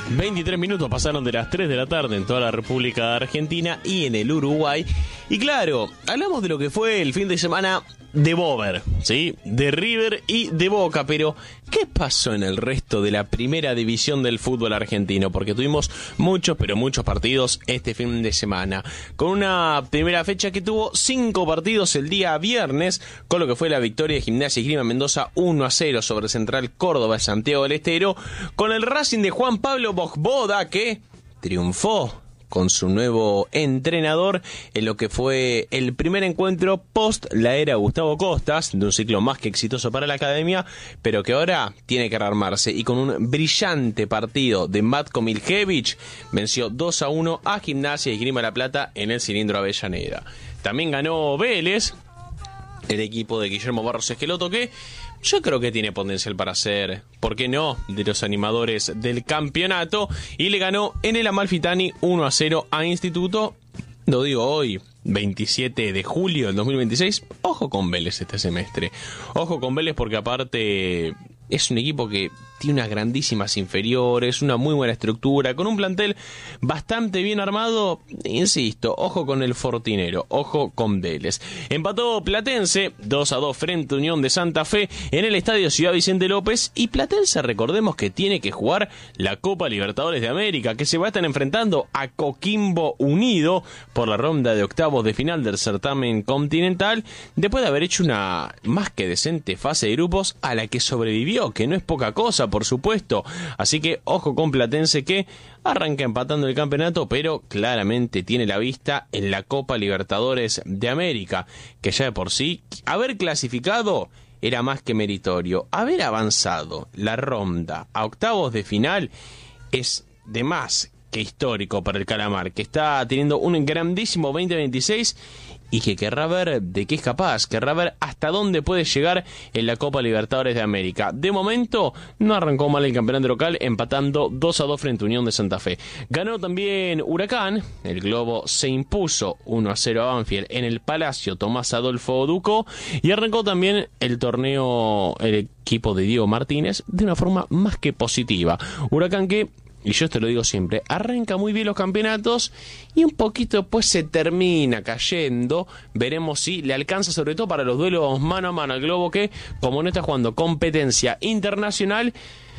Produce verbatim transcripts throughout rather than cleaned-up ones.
veintitrés minutos pasaron de las tres de la tarde en toda la República Argentina y en el Uruguay. Y claro, hablamos de lo que fue el fin de semana de Bober, ¿sí? De River y de Boca, pero ¿qué pasó en el resto de la primera división del fútbol argentino? Porque tuvimos muchos, pero muchos partidos este fin de semana, con una primera fecha que tuvo cinco partidos el día viernes, con lo que fue la victoria de Gimnasia y Esgrima Mendoza uno a cero sobre Central Córdoba de Santiago del Estero, con el Racing de Juan Pablo Bogboda, que triunfó con su nuevo entrenador en lo que fue el primer encuentro post la era Gustavo Costas, de un ciclo más que exitoso para la academia, pero que ahora tiene que rearmarse, y con un brillante partido de Matko Miljevic venció dos a uno a Gimnasia y Esgrima La Plata en el Cilindro Avellaneda. También ganó Vélez, el equipo de Guillermo Barros Esqueloto, que yo creo que tiene potencial para ser, ¿por qué no?, de los animadores del campeonato, y le ganó en el Amalfitani uno a cero a Instituto. Lo digo hoy, veintisiete de julio del dos mil veintiséis. Ojo con Vélez este semestre. Ojo con Vélez porque aparte es un equipo que tiene unas grandísimas inferiores, una muy buena estructura, con un plantel bastante bien armado. Insisto, ojo con el Fortinero, ojo con Vélez. Empató Platense dos a dos frente a Unión de Santa Fe en el Estadio Ciudad Vicente López, y Platense, recordemos que tiene que jugar la Copa Libertadores de América, que se va a estar enfrentando a Coquimbo Unido por la ronda de octavos de final del certamen continental, después de haber hecho una más que decente fase de grupos a la que sobrevivió, que no es poca cosa, por supuesto. Así que ojo con Platense, que arranca empatando el campeonato, pero claramente tiene la vista en la Copa Libertadores de América, que ya de por sí haber clasificado era más que meritorio. Haber avanzado la ronda a octavos de final es de más que histórico para el Calamar, que está teniendo un grandísimo veinte veintiséis y que querrá ver de qué es capaz, querrá ver hasta dónde puede llegar en la Copa Libertadores de América. De momento no arrancó mal el campeonato local, empatando dos a dos frente a Unión de Santa Fe. Ganó también Huracán, el Globo se impuso uno a cero a Banfield en el Palacio Tomás Adolfo Ducó, y arrancó también el torneo el equipo de Diego Martínez de una forma más que positiva. Huracán que, y yo te lo digo siempre, arranca muy bien los campeonatos y un poquito después se termina cayendo. Veremos si le alcanza, sobre todo para los duelos mano a mano al Globo, que como no está jugando competencia internacional,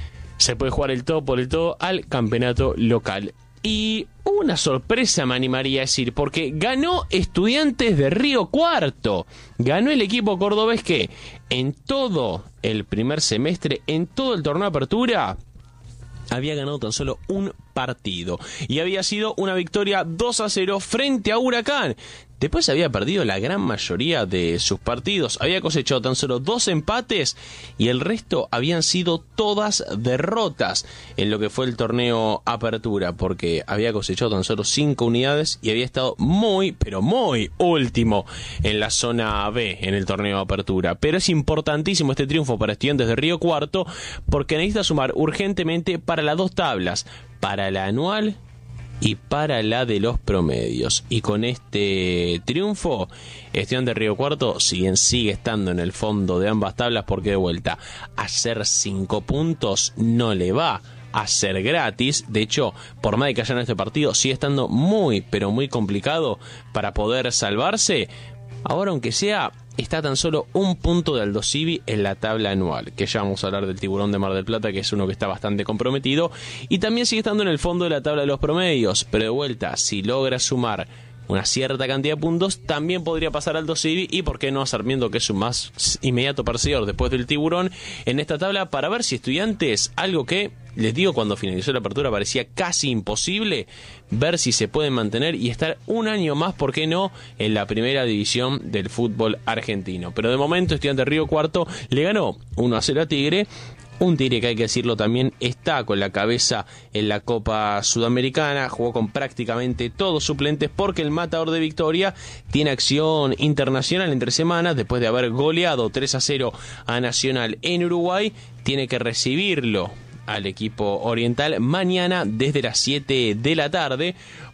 se puede jugar el todo por el todo al campeonato local. Y una sorpresa, me animaría a decir, porque ganó Estudiantes de Río Cuarto. Ganó el equipo cordobés que en todo el primer semestre, en todo el torneo de apertura, había ganado tan solo un partido, y había sido una victoria dos a cero frente a Huracán. Después había perdido la gran mayoría de sus partidos, había cosechado tan solo dos empates y el resto habían sido todas derrotas en lo que fue el torneo Apertura, porque había cosechado tan solo cinco unidades y había estado muy, pero muy último en la zona B en el torneo Apertura. Pero es importantísimo este triunfo para Estudiantes de Río Cuarto, porque necesita sumar urgentemente para las dos tablas, para la anual y para la de los promedios. Y con este triunfo, Estudiantes de Río Cuarto, si bien sigue estando en el fondo de ambas tablas, porque de vuelta, hacer cinco puntos no le va a ser gratis. De hecho, por más de que haya en este partido, sigue estando muy, pero muy complicado para poder salvarse. Ahora, aunque sea, está tan solo un punto de Aldo Civi en la tabla anual, que ya vamos a hablar del Tiburón de Mar del Plata, que es uno que está bastante comprometido, y también sigue estando en el fondo de la tabla de los promedios, pero de vuelta, si logra sumar una cierta cantidad de puntos, también podría pasar Aldo Civi, y por qué no a Sarmiento, que es su más inmediato perseguidor después del Tiburón en esta tabla, para ver si Estudiantes, algo que les digo, cuando finalizó la apertura parecía casi imposible, ver si se pueden mantener y estar un año más, por qué no, en la primera división del fútbol argentino. Pero de momento Estudiantes de Río Cuarto le ganó uno a cero a Tigre. Un Tigre que, hay que decirlo también, está con la cabeza en la Copa Sudamericana. Jugó con prácticamente todos suplentes, porque el Matador de Victoria tiene acción internacional entre semanas. Después de haber goleado tres a cero a Nacional en Uruguay, tiene que recibirlo al equipo oriental mañana desde las siete de la tarde,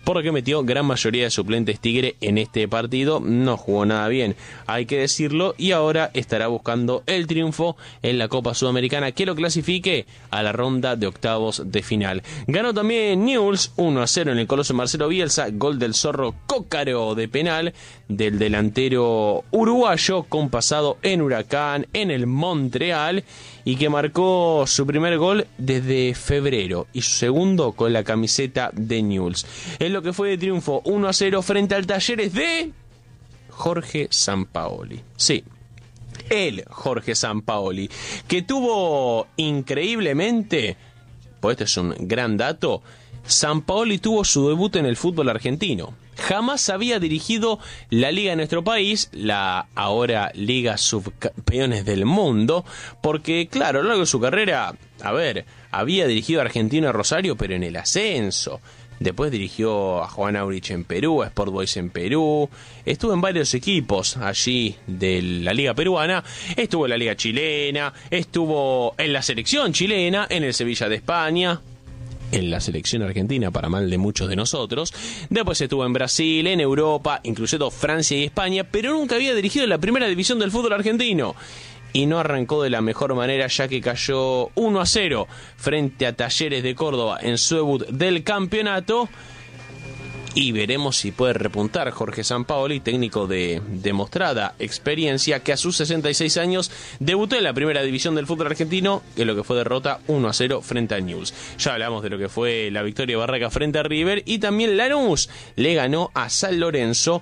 por lo que metió gran mayoría de suplentes Tigre en este partido. No jugó nada bien, hay que decirlo, y ahora estará buscando el triunfo en la Copa Sudamericana que lo clasifique a la ronda de octavos de final. Ganó también Newell's uno a cero en el Coloso Marcelo Bielsa, gol del Zorro Cócaro de penal del delantero uruguayo con pasado en Huracán, en el Montreal, y que marcó su primer gol desde febrero y su segundo con la camiseta de Newell's. Es lo que fue de triunfo uno a cero frente al Talleres de Jorge Sampaoli. Sí, el Jorge Sampaoli, que tuvo increíblemente, pues este es un gran dato, Sampaoli tuvo su debut en el fútbol argentino. Jamás había dirigido la liga de nuestro país, la ahora Liga Subcampeones del Mundo, porque claro, a lo largo de su carrera, a ver, había dirigido a Argentino y Rosario, pero en el ascenso. Después dirigió a Juan Aurich en Perú, a Sport Boys en Perú. Estuvo en varios equipos allí de la liga peruana. Estuvo en la liga chilena, estuvo en la selección chilena, en el Sevilla de España, en la selección argentina, para mal de muchos de nosotros. Después estuvo en Brasil, en Europa, incluyendo Francia y España, pero nunca había dirigido la primera división del fútbol argentino. Y no arrancó de la mejor manera, ya que cayó uno a cero frente a Talleres de Córdoba en su debut del campeonato. Y veremos si puede repuntar Jorge Sampaoli, técnico de demostrada experiencia, que a sus sesenta y seis años debutó en la primera división del fútbol argentino, en lo que fue derrota uno a cero frente a Newell's. Ya hablamos de lo que fue la victoria de Barraca frente a River, y también Lanús le ganó a San Lorenzo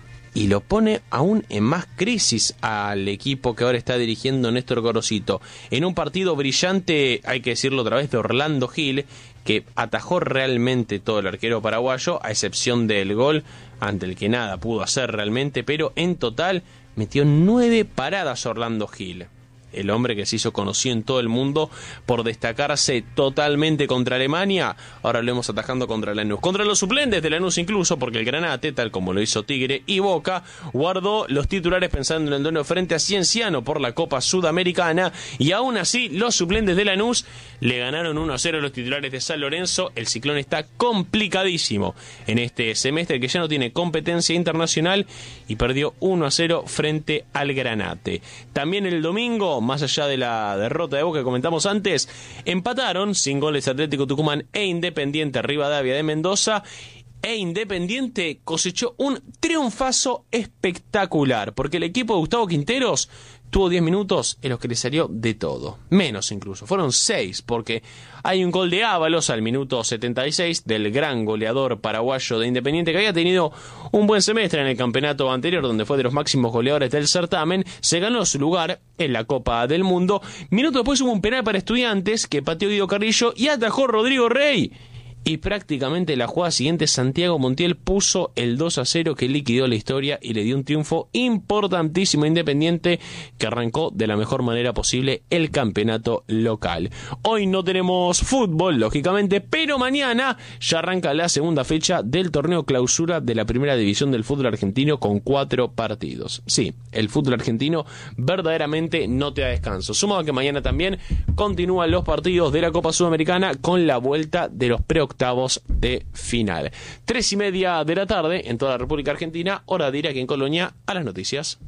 y lo pone aún en más crisis al equipo que ahora está dirigiendo Néstor Gorosito. En un partido brillante, hay que decirlo otra vez, de Orlando Gil, que atajó realmente todo el arquero paraguayo, a excepción del gol, ante el que nada pudo hacer realmente, pero en total metió nueve paradas Orlando Gil. El hombre que se hizo conocido en todo el mundo por destacarse totalmente contra Alemania, ahora lo hemos atajando contra Lanús. Contra los suplentes de Lanús incluso, porque el Granate, tal como lo hizo Tigre y Boca, guardó los titulares pensando en el duelo frente a Cienciano por la Copa Sudamericana, y aún así los suplentes de Lanús le ganaron uno a cero a los titulares de San Lorenzo. El Ciclón está complicadísimo en este semestre, que ya no tiene competencia internacional, y perdió uno a cero frente al Granate. También el domingo, más allá de la derrota de Boca que comentamos antes, empataron sin goles Atlético Tucumán e Independiente Rivadavia de Mendoza, e Independiente cosechó un triunfazo espectacular, porque el equipo de Gustavo Quinteros tuvo diez minutos en los que le salió de todo, menos incluso, fueron seis, porque hay un gol de Ábalos al minuto setenta y seis del gran goleador paraguayo de Independiente, que había tenido un buen semestre en el campeonato anterior, donde fue de los máximos goleadores del certamen, se ganó su lugar en la Copa del Mundo. Minuto después hubo un penal para Estudiantes que pateó Guido Carrillo y atajó Rodrigo Rey. Y prácticamente la jugada siguiente, Santiago Montiel puso el dos a cero que liquidó la historia y le dio un triunfo importantísimo a Independiente, que arrancó de la mejor manera posible el campeonato local. Hoy no tenemos fútbol, lógicamente, pero mañana ya arranca la segunda fecha del torneo clausura de la primera división del fútbol argentino con cuatro partidos. Sí, el fútbol argentino verdaderamente no te da descanso. Sumado a que mañana también continúan los partidos de la Copa Sudamericana con la vuelta de los preoctavos de final. Tres y media de la tarde en toda la República Argentina, hora de ir aquí en Colonia a las noticias.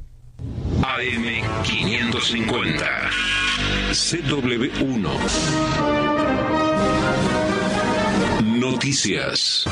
A M quinientos cincuenta C W uno Noticias.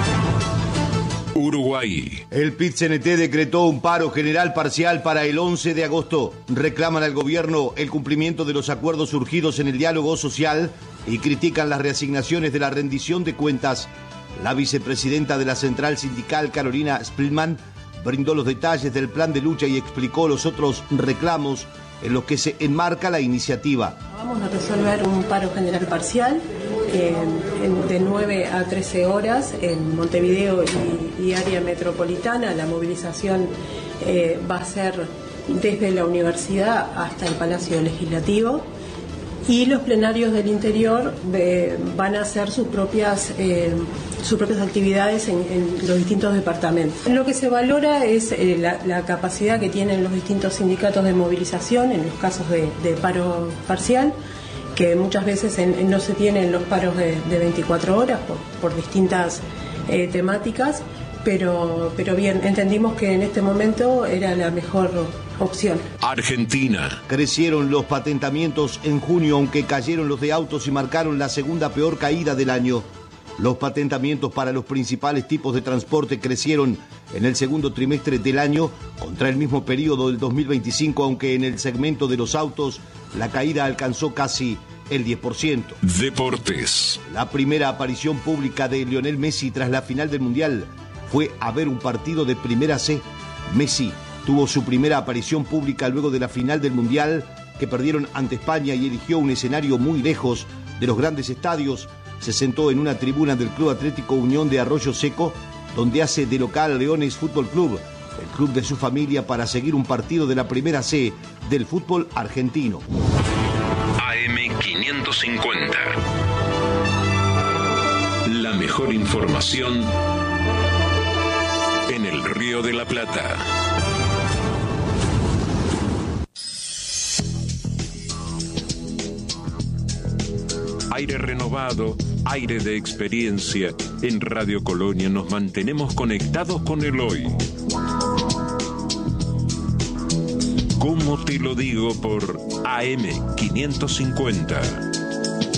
Uruguay. El P I T C N T decretó un paro general parcial para el once de agosto. Reclaman al gobierno el cumplimiento de los acuerdos surgidos en el diálogo social y critican las reasignaciones de la rendición de cuentas. La vicepresidenta de la central sindical, Carolina Spillman, brindó los detalles del plan de lucha y explicó los otros reclamos en los que se enmarca la iniciativa. Vamos a resolver un paro general parcial eh, en, de nueve a trece horas en Montevideo y, y área metropolitana. La movilización eh, va a ser desde la universidad hasta el Palacio Legislativo, y los plenarios del interior eh, van a hacer sus propias eh, sus propias actividades en, en los distintos departamentos. Lo que se valora es eh, la, la capacidad que tienen los distintos sindicatos de movilización en los casos de, de paro parcial, que muchas veces en, en no se tienen los paros de, de veinticuatro horas por, por distintas eh, temáticas, pero, pero bien, entendimos que en este momento era la mejor opción. Argentina. Crecieron los patentamientos en junio, aunque cayeron los de autos y marcaron la segunda peor caída del año. Los patentamientos para los principales tipos de transporte crecieron en el segundo trimestre del año contra el mismo periodo del dos mil veinticinco, aunque en el segmento de los autos la caída alcanzó casi el diez por ciento. Deportes. La primera aparición pública de Lionel Messi tras la final del Mundial fue a ver un partido de Primera C. Messi tuvo su primera aparición pública luego de la final del Mundial que perdieron ante España y eligió un escenario muy lejos de los grandes estadios. Se sentó en una tribuna del Club Atlético Unión de Arroyo Seco, donde hace de local Leones Fútbol Club, el club de su familia, para seguir un partido de la Primera C del fútbol argentino. A M quinientos cincuenta. La mejor información en el Río de la Plata. Aire renovado, aire de experiencia. En Radio Colonia nos mantenemos conectados con el hoy. ¿Cómo te lo digo? Por A M quinientos cincuenta.